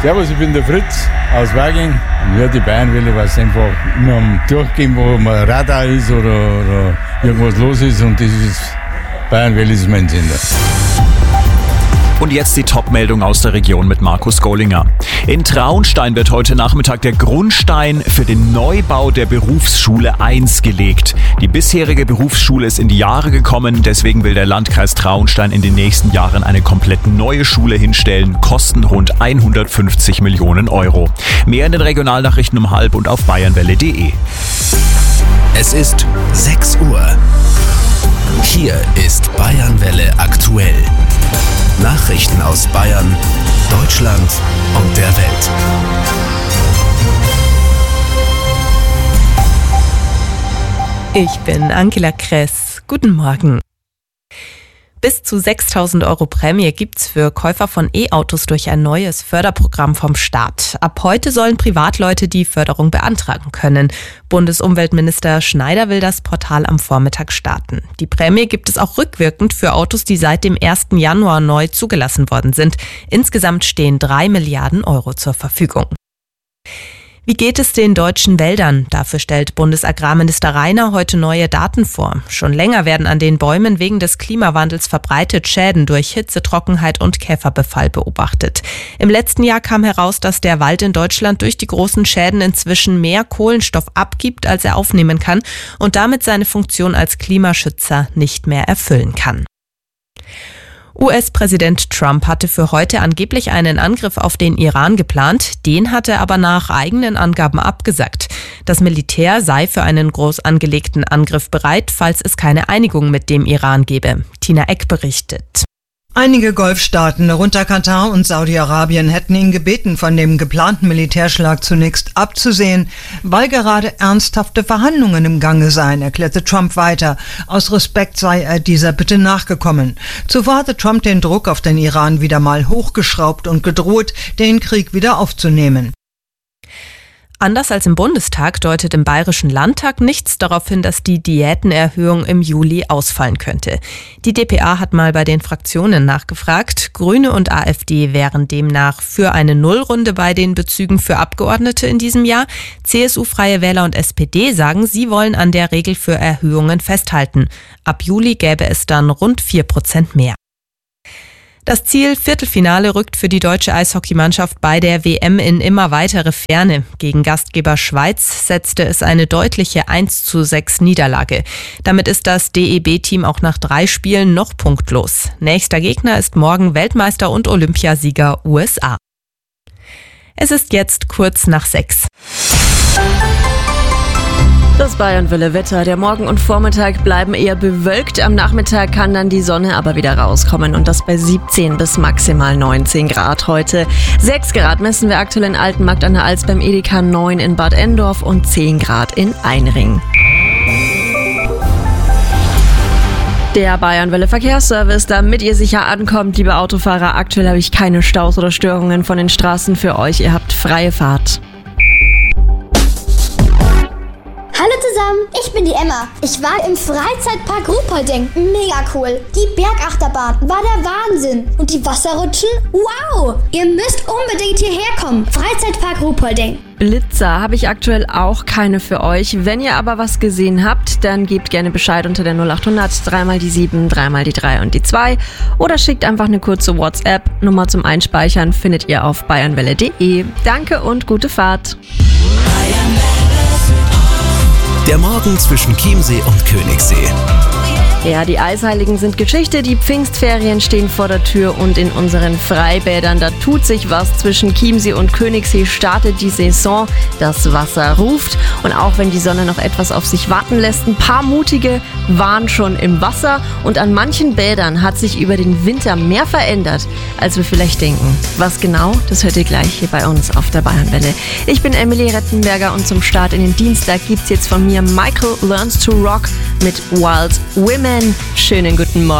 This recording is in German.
Servus, ich bin der Fritz aus Waging. Und ja, die Bayernwelle, weil es einfach immer am Durchgehen, wo man Radar ist oder irgendwas los ist. Und das ist Bayernwelle ist mein Sender. Und jetzt die Top-Meldung aus der Region mit Markus Gollinger. In Traunstein wird heute Nachmittag der Grundstein für den Neubau der Berufsschule 1 gelegt. Die bisherige Berufsschule ist in die Jahre gekommen, deswegen will der Landkreis Traunstein in den nächsten Jahren eine komplett neue Schule hinstellen, kosten rund 150 Millionen Euro. Mehr in den Regionalnachrichten um 12:30 und auf bayernwelle.de. Es ist 6 Uhr. Hier ist Bayernwelle aktuell. Nachrichten aus Bayern, Deutschland und der Welt. Ich bin Angela Kress. Guten Morgen. Bis zu 6.000 Euro Prämie gibt's für Käufer von E-Autos durch ein neues Förderprogramm vom Staat. Ab heute sollen Privatleute die Förderung beantragen können. Bundesumweltminister Schneider will das Portal am Vormittag starten. Die Prämie gibt es auch rückwirkend für Autos, die seit dem 1. Januar neu zugelassen worden sind. Insgesamt stehen 3 Milliarden Euro zur Verfügung. Wie geht es den deutschen Wäldern? Dafür stellt Bundesagrarminister Rainer heute neue Daten vor. Schon länger werden an den Bäumen wegen des Klimawandels verbreitet Schäden durch Hitze, Trockenheit und Käferbefall beobachtet. Im letzten Jahr kam heraus, dass der Wald in Deutschland durch die großen Schäden inzwischen mehr Kohlenstoff abgibt, als er aufnehmen kann und damit seine Funktion als Klimaschützer nicht mehr erfüllen kann. US-Präsident Trump hatte für heute angeblich einen Angriff auf den Iran geplant, den hat er aber nach eigenen Angaben abgesagt. Das Militär sei für einen groß angelegten Angriff bereit, falls es keine Einigung mit dem Iran gebe. Tina Eck berichtet. Einige Golfstaaten, darunter Katar und Saudi-Arabien, hätten ihn gebeten, von dem geplanten Militärschlag zunächst abzusehen, weil gerade ernsthafte Verhandlungen im Gange seien, erklärte Trump weiter. Aus Respekt sei er dieser Bitte nachgekommen. Zuvor hatte Trump den Druck auf den Iran wieder mal hochgeschraubt und gedroht, den Krieg wieder aufzunehmen. Anders als im Bundestag deutet im Bayerischen Landtag nichts darauf hin, dass die Diätenerhöhung im Juli ausfallen könnte. Die dpa hat mal bei den Fraktionen nachgefragt. Grüne und AfD wären demnach für eine Nullrunde bei den Bezügen für Abgeordnete in diesem Jahr. CSU, Freie Wähler und SPD sagen, sie wollen an der Regel für Erhöhungen festhalten. Ab Juli gäbe es dann rund 4% mehr. Das Ziel Viertelfinale rückt für die deutsche Eishockeymannschaft bei der WM in immer weitere Ferne. Gegen Gastgeber Schweiz setzte es eine deutliche 1:6 Niederlage. Damit ist das DEB-Team auch nach 3 Spielen noch punktlos. Nächster Gegner ist morgen Weltmeister und Olympiasieger USA. Es ist jetzt kurz nach 6. Das Bayernwelle-Wetter. Der Morgen und Vormittag bleiben eher bewölkt. Am Nachmittag kann dann die Sonne aber wieder rauskommen und das bei 17 bis maximal 19 Grad heute. 6 Grad messen wir aktuell in Altenmarkt an der Alz beim Edeka, 9 in Bad Endorf und 10 Grad in Einring. Der Bayernwelle-Verkehrsservice, damit ihr sicher ankommt, liebe Autofahrer. Aktuell habe ich keine Staus oder Störungen von den Straßen für euch. Ihr habt freie Fahrt. Hallo zusammen, ich bin die Emma. Ich war im Freizeitpark Ruhpolding. Mega cool. Die Bergachterbahn war der Wahnsinn. Und die Wasserrutschen? Wow! Ihr müsst unbedingt hierher kommen. Freizeitpark Ruhpolding. Blitzer habe ich aktuell auch keine für euch. Wenn ihr aber was gesehen habt, dann gebt gerne Bescheid unter der 0800 3 die 7, 3 die 3 und die 2 oder schickt einfach eine kurze WhatsApp. Nummer zum Einspeichern findet ihr auf bayernwelle.de. Danke und gute Fahrt. Der Morgen zwischen Chiemsee und Königssee. Ja, die Eisheiligen sind Geschichte, die Pfingstferien stehen vor der Tür und in unseren Freibädern, da tut sich was. Zwischen Chiemsee und Königssee startet die Saison, das Wasser ruft. Und auch wenn die Sonne noch etwas auf sich warten lässt, ein paar Mutige waren schon im Wasser. Und an manchen Bädern hat sich über den Winter mehr verändert, als wir vielleicht denken. Was genau, das hört ihr gleich hier bei uns auf der Bayernwelle. Ich bin Emily Rettenberger und zum Start in den Dienstag gibt's jetzt von mir Michael Learns to Rock mit Wild Women. Schönen guten Morgen.